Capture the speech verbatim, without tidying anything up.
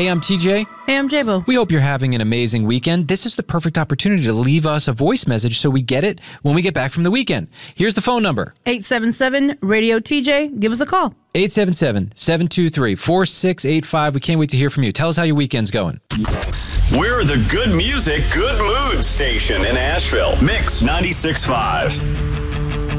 Hey, I'm T J. Hey, I'm J-Bo. We hope you're having an amazing weekend. This is the perfect opportunity to leave us a voice message so we get it when we get back from the weekend. Here's the phone number. eight seven seven, radio T J. Give us a call. eight seven seven, seven two three, four six eight five. We can't wait to hear from you. Tell us how your weekend's going. We're the good music, good mood station in Asheville. Mix ninety-six point five.